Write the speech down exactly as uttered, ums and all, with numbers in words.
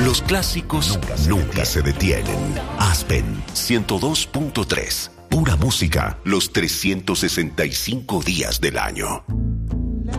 Los clásicos nunca se, nunca se detienen. Aspen ciento dos punto tres. Pura música los trescientos sesenta y cinco días del año.